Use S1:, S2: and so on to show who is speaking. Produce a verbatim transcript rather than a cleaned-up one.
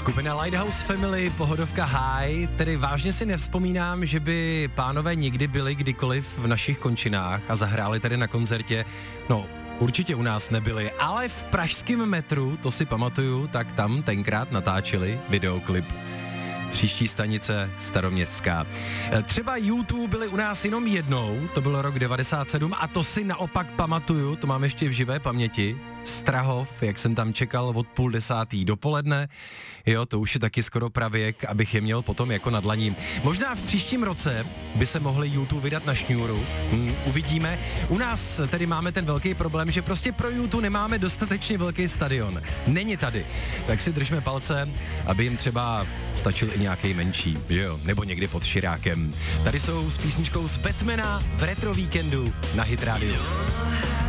S1: Skupina Lighthouse Family, pohodovka High, tedy vážně si nevzpomínám, že by pánové nikdy byli kdykoliv v našich končinách a zahráli tady na koncertě, no určitě u nás nebyli, ale v pražském metru, to si pamatuju, tak tam tenkrát natáčeli videoklip. Příští stanice Staroměstská. Třeba YouTube byli u nás jenom jednou, to bylo rok devadesát sedm a to si naopak pamatuju, to mám ještě v živé paměti. Strahov, jak jsem tam čekal od půl desátý dopoledne, jo, to už je taky skoro pravěk, abych je měl potom jako na dlaní. Možná v příštím roce by se mohli YouTube vydat na šňůru, hm, uvidíme. U nás tedy máme ten velký problém, že prostě pro YouTube nemáme dostatečně velký stadion. Není tady, tak si držme palce, aby jim třeba stačil i nějaký menší, že jo, nebo někdy pod Širákem. Tady jsou s písničkou z Batmana v Retro Víkendu na Hit Radio.